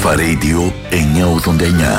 Αλφα Radio 989.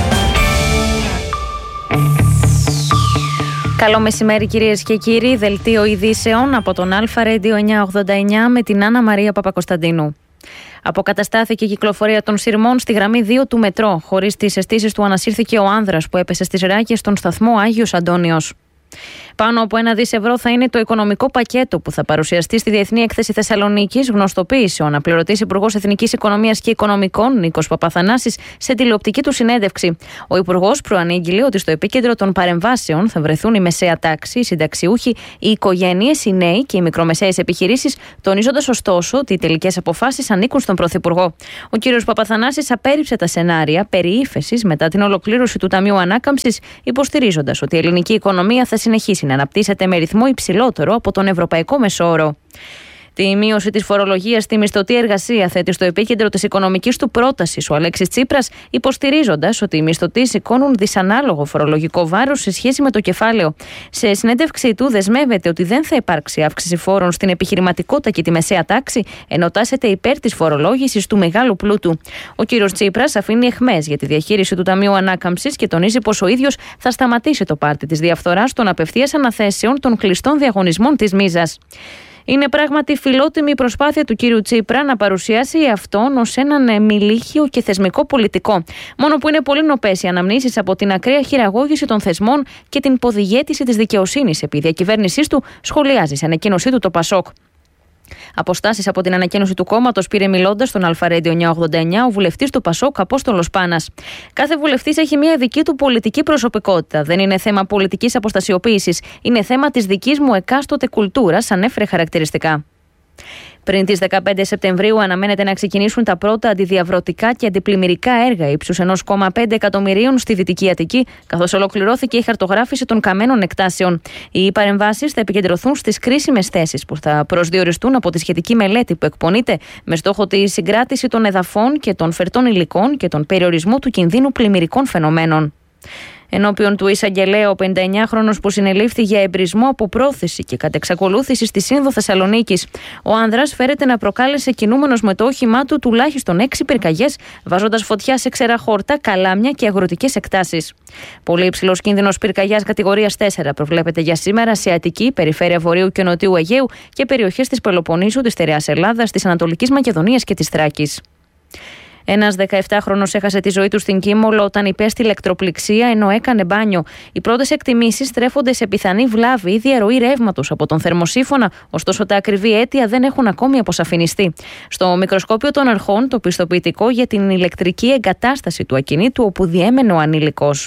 Καλό μεσημέρι κυρίες και κύριοι, δελτίο ειδήσεων από τον Αλφα Radio 989 με την Άννα Μαρία Παπακοσταντίνου. Αποκαταστάθηκε η κυκλοφορία των σειρμών στη γραμμή 2 του μετρό. Χωρίς τις αισθήσεις του ανασύρθηκε ο άνδρας που έπεσε στις ράκες στον σταθμό Άγιος Αντώνιος. Πάνω από 1 δις ευρώ θα είναι το οικονομικό πακέτο που θα παρουσιαστεί στη Διεθνή Έκθεση Θεσσαλονίκης, γνωστοποίησε ο αναπληρωτής Υπουργός Εθνικής Οικονομίας και Οικονομικών Νίκος Παπαθανάσης σε τηλεοπτική του συνέντευξη. Ο Υπουργός προανήγγειλε ότι στο επίκεντρο των παρεμβάσεων θα βρεθούν η μεσαία τάξη, οι συνταξιούχοι, οι οικογένειες, οι νέοι και οι μικρομεσαίες επιχειρήσεις, τονίζοντας ωστόσο ότι οι τελικές αποφάσεις ανήκουν στον Πρωθυπουργό. Ο κ. Παπαθανάσης απέρριψε τα σενάρια περί ύφεσης μετά την ολοκλήρωση του Ταμείου Ανάκαμψης, υποστηρίζοντας ότι η ελληνική οικονομία θα συνεχίσει να αναπτύσσεται με ρυθμό υψηλότερο από τον ευρωπαϊκό μεσόωρο. Τη μείωση της φορολογίας στη μισθωτή εργασία θέτει στο επίκεντρο της οικονομικής του πρότασης ο Αλέξης Τσίπρας, υποστηρίζοντας ότι οι μισθωτοί σηκώνουν δυσανάλογο φορολογικό βάρος σε σχέση με το κεφάλαιο. Σε συνέντευξή του δεσμεύεται ότι δεν θα υπάρξει αύξηση φόρων στην επιχειρηματικότητα και τη μεσαία τάξη, ενώ τάσεται υπέρ της φορολόγησης του μεγάλου πλούτου. Ο κύριος Τσίπρας αφήνει αιχμές για τη διαχείριση του Ταμείου Ανάκαμψης και τονίζει πως ο ίδιος θα σταματήσει το πάρτι της διαφθοράς των απευθείας αναθέσεων των κλειστών διαγωνισμών της Μίζας. Είναι πράγματι φιλότιμη η προσπάθεια του κύριου Τσίπρα να παρουσιάσει αυτόν ως έναν μιλίχιο και θεσμικό πολιτικό. Μόνο που είναι πολύ νοπές οι αναμνήσεις από την ακραία χειραγώγηση των θεσμών και την ποδηγέτηση της δικαιοσύνης, επί διακυβέρνησής του, σχολιάζει σε ανακοίνωσή του το Πασόκ. Αποστάσεις από την ανακοίνωση του κόμματος πήρε μιλώντας στον Αλφα Radio 989 ο βουλευτής του Πασόκ Απόστολος Πάνας. Κάθε βουλευτής έχει μια δική του πολιτική προσωπικότητα. Δεν είναι θέμα πολιτικής αποστασιοποίησης. Είναι θέμα της δικής μου εκάστοτε κουλτούρας, ανέφερε χαρακτηριστικά. Πριν τις 15 Σεπτεμβρίου αναμένεται να ξεκινήσουν τα πρώτα αντιδιαβρωτικά και αντιπλημμυρικά έργα ύψους 1,5 εκατομμυρίων στη Δυτική Αττική, καθώς ολοκληρώθηκε η χαρτογράφηση των καμένων εκτάσεων. Οι παρεμβάσεις θα επικεντρωθούν στις κρίσιμες θέσεις που θα προσδιοριστούν από τη σχετική μελέτη που εκπονείται με στόχο τη συγκράτηση των εδαφών και των φερτών υλικών και τον περιορισμό του κινδύνου πλημμυρικών φαινομένων. Ενώπιον του εισαγγελέα, ο 59χρονος που συνελήφθη για εμπρισμό από πρόθεση και κατ' εξακολούθηση στη Σύνδο Θεσσαλονίκης. Ο άνδρας φέρεται να προκάλεσε κινούμενος με το όχημά του τουλάχιστον 6 πυρκαγιές, βάζοντας φωτιά σε ξερά χόρτα, καλάμια και αγροτικές εκτάσεις. Πολύ υψηλός κίνδυνος πυρκαγιάς κατηγορίας 4 προβλέπεται για σήμερα σε Αττική, περιφέρεια Βορείου και Νοτιού Αιγαίου και περιοχές της Πελοποννήσου, της Στερεάς Ελλάδας, της Ανατολικής Μακεδονίας και της Θράκης. Ένας 17χρονος έχασε τη ζωή του στην Κίμολο όταν υπέστη ηλεκτροπληξία ενώ έκανε μπάνιο. Οι πρώτες εκτιμήσεις στρέφονται σε πιθανή βλάβη ή διαρροή ρεύματος από τον θερμοσύφωνα, ωστόσο τα ακριβή αίτια δεν έχουν ακόμη αποσαφινιστεί. Στο μικροσκόπιο των αρχών, το πιστοποιητικό για την ηλεκτρική εγκατάσταση του ακινήτου όπου διέμενε ο ανήλικος.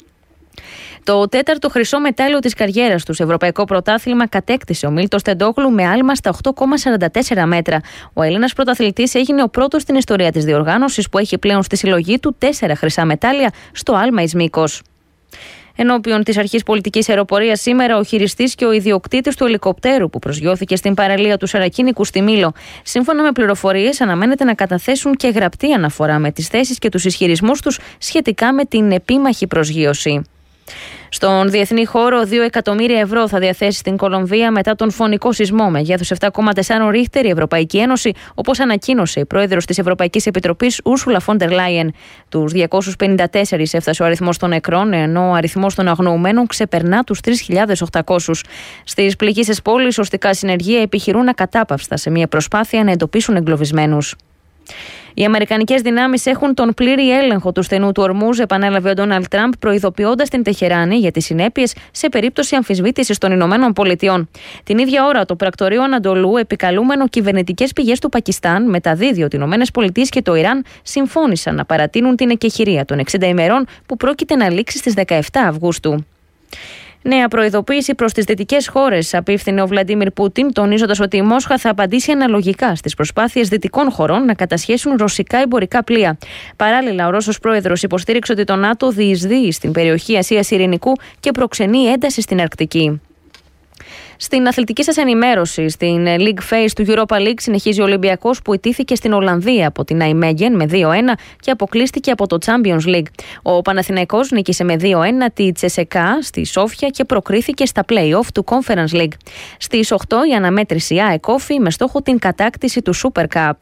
Το 4ο χρυσό μετάλλιο της καριέρας του σε ευρωπαϊκό πρωτάθλημα κατέκτησε ο Μίλτος Τεντόγλου με άλμα στα 8,44 μέτρα. Ο Έλληνας πρωταθλητής έγινε ο πρώτος στην ιστορία της διοργάνωσης που έχει πλέον στη συλλογή του 4 χρυσά μετάλλια στο άλμα εις μήκος. Ενώπιον της αρχής πολιτικής αεροπορίας σήμερα, ο χειριστής και ο ιδιοκτήτης του ελικοπτέρου που προσγειώθηκε στην παραλία του Σαρακίνικου στη Μήλο. Σύμφωνα με πληροφορίες, αναμένεται να καταθέσουν και γραπτή αναφορά με τις θέσεις και τους ισχυρισμούς τους σχετικά με την επίμαχη προσγείωση. Στον διεθνή χώρο, 2 εκατομμύρια ευρώ θα διαθέσει στην Κολομβία μετά τον φωνικό σεισμό μεγέθους 7,4 ρίχτερ η Ευρωπαϊκή Ένωση, όπως ανακοίνωσε η πρόεδρος της Ευρωπαϊκής Επιτροπής Ursula von der Leyen. Τους 254 έφτασε ο αριθμός των νεκρών, ενώ ο αριθμός των αγνοουμένων ξεπερνά τους 3.800. Στις πληγήσεις πόλης, σωστικά συνεργεία επιχειρούν ακατάπαυστα σε μια προσπάθεια να εντοπίσουν εγκλωβισμένους. Οι αμερικανικές δυνάμεις έχουν τον πλήρη έλεγχο του στενού του Ορμούζ, επανέλαβε ο Ντόναλντ Τραμπ, προειδοποιώντας την Τεχεράνη για τις συνέπειες σε περίπτωση αμφισβήτησης των Ηνωμένων Πολιτειών. Την ίδια ώρα, το πρακτορείο Ανατολού, επικαλούμενο κυβερνητικές πηγές του Πακιστάν, μεταδίδει ότι οι Ηνωμένες Πολιτείες και το Ιράν συμφώνησαν να παρατείνουν την εκεχηρία των 60 ημερών που πρόκειται να λήξει στις 17 Αυγούστου. Νέα προειδοποίηση προς τις δυτικές χώρες απίφθινε ο Βλαντίμιρ Πούτιν, τονίζοντας ότι η Μόσχα θα απαντήσει αναλογικά στις προσπάθειες δυτικών χωρών να κατασχέσουν ρωσικά εμπορικά πλοία. Παράλληλα, ο Ρώσος πρόεδρος υποστήριξε ότι το ΝΑΤΟ διεισδύει στην περιοχή Ασίας Ειρηνικού και προξενεί ένταση στην Αρκτική. Στην αθλητική σας ενημέρωση, στην League Phase του Europa League συνεχίζει ο Ολυμπιακός που ιτήθηκε στην Ολλανδία από την Nijmegen με 2-1 και αποκλείστηκε από το Champions League. Ο Παναθηναϊκός νίκησε με 2-1 τη Τσεσεκά στη Σόφια και προκρίθηκε στα play-off του Conference League. Στις 8 η αναμέτρηση ΑΕΚ Όφη με στόχο την κατάκτηση του Super Cup.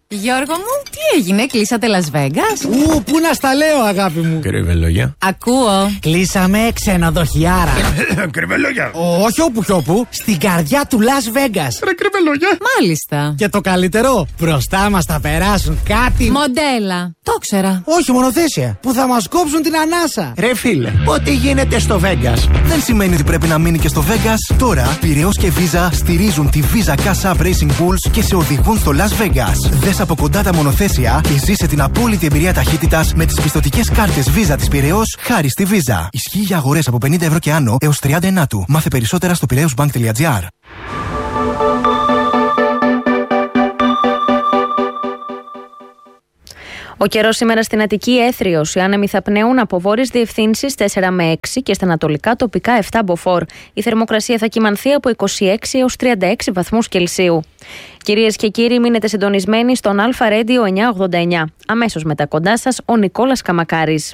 Γιώργο μου, τι έγινε, κλείσατε Las Vegas? Πού να στα λέω, αγάπη μου. Κρυβελόγια. Ακούω. Κλείσαμε ξενοδοχιάρα. Κρυβελόγια. Όχι όπου κι όπου, στην καρδιά του Las Vegas. Ρε κρυβελόγια. Μάλιστα. Και το καλύτερο, μπροστά μας θα περάσουν κάτι. Μοντέλα. Το ξέρα. Όχι, μονοθέσια. Που θα μας κόψουν την ανάσα. Ρε φίλε, ό,τι γίνεται στο Vegas δεν σημαίνει ότι πρέπει να μείνει και στο Vegas. Τώρα, Πειραιώς και Visa στηρίζουν τη Visa Cash App Racing Bulls και σε οδηγούν στο Las Vegas. Δες από κοντά τα μονοθέσια και ζήσε την απόλυτη εμπειρία ταχύτητας με τις πιστωτικές κάρτες Visa της Πειραιώς χάρη στη Visa. Ισχύει για αγορές από 50 ευρώ και άνω έως 30 του. Μάθε περισσότερα στο piraeusbank.gr. Ο καιρός σήμερα στην Αττική έθριος. Οι άνεμοι θα πνέουν από βόρειες διευθύνσεις 4 με 6 και στα ανατολικά τοπικά 7 μποφόρ. Η θερμοκρασία θα κυμανθεί από 26 έως 36 βαθμούς Κελσίου. Κυρίες και κύριοι, μείνετε συντονισμένοι στον Αλφα Radio 989. Αμέσως μετά κοντά σας ο Νικόλας Καμακάρης.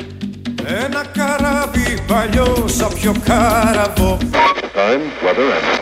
Ένα καράβι παλιό σαν πιο κάραβο.